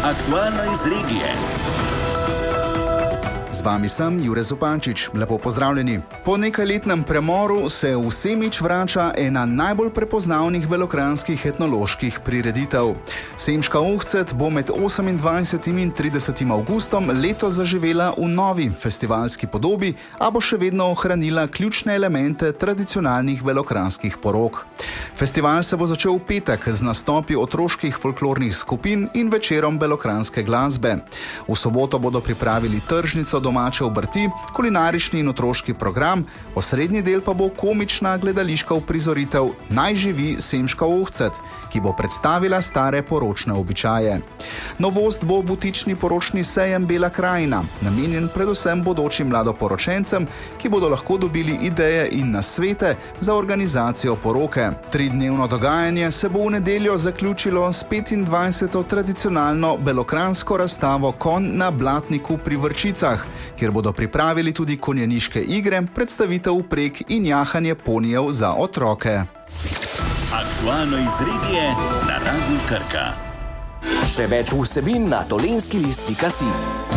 Aktualno iz regije. Z vami sem Jure Zupančič. Lepo pozdravljeni. Po nekajletnem premoru se v Semič vrača ena najbolj prepoznavnih belokranjskih etnoloških prireditev. Semiška ohcet bo med 28. in 30. avgustom letos zaživela v novi festivalski podobi, a bo še vedno ohranila ključne elemente tradicionalnih belokranjskih porok. Festival se bo začel v petek z nastopi otroških folklornih skupin in večerom belokranjske glasbe. V soboto bodo pripravili tržnico domače obrti, kulinarični in otroški program, osrednji del pa bo komična gledališka uprizoritev Naj živi Semiška ohcet, ki bo predstavila stare poročne običaje. Novost bo butični poročni sejem Bela krajina, namenjen predvsem bodočim mladoporočencem, ki bodo lahko dobili ideje in nasvete za organizacijo poroke. Tridnevno dogajanje se bo v nedeljo zaključilo s 25. tradicionalno belokranjsko razstavo Konj na blatniku pri Vrčicah, kjer bodo pripravili tudi konjeniške igre, predstavitev vpreg in jahanje ponijev za otroke. Aktualno iz regije na Radiu Krka. Še več vsebin na dolenskilist.si.